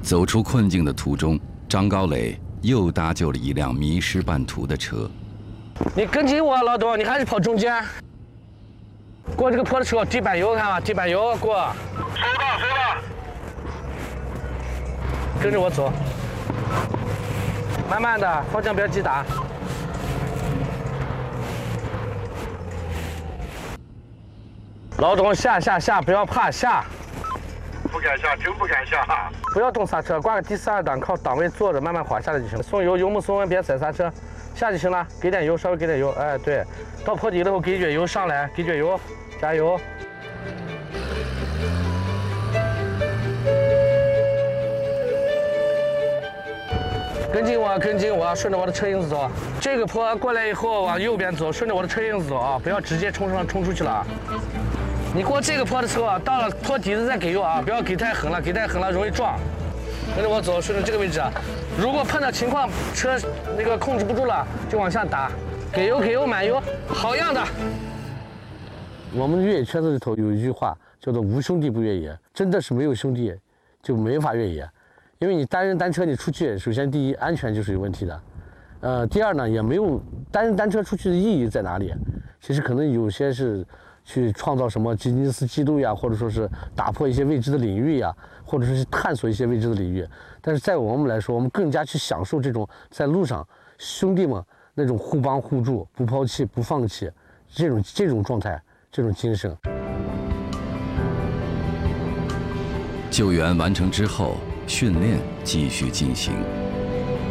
走出困境的途中，张高磊又搭救了一辆迷失半途的车。 你跟紧我，老董，你还是跑中间。过这个坡的时候，地板油看吧，地板油过。 收到。 跟着我走，慢慢的，方向不要急打。老董，下，不要怕，下。 不敢下，真不敢下。 不要动刹车，挂个第42档，靠档位坐着，慢慢滑下来就行了。松油，油门松稳，别踩刹车，下就行了。给点油，稍微给点油，哎，对，到坡底了后给一卷油上来，给卷油，加油。跟紧我，顺着我的车影子走。这个坡过来以后往右边走，顺着我的车影子走啊，不要直接冲出去了啊。你过这个坡的时候啊，到了坡底子再给油啊，不要给太狠了，给太狠了容易撞。跟着我走，顺着这个位置，如果碰到情况车那个控制不住了，就往下打，给油，满油，好样的。我们越野圈子里头有一句话叫做"无兄弟不越野"，真的是没有兄弟就没法越野。因为你单人单车你出去，首先第一安全就是有问题的，第二呢也没有单人单车出去的意义在哪里？其实可能有些是去创造什么吉尼斯纪录呀，或者说是打破一些未知的领域呀，或者说是探索一些未知的领域。但是在我们来说，我们更加去享受这种在路上兄弟们那种互帮互助、不抛弃、不放弃这种状态、这种精神。 救援完成之后，训练继续进行。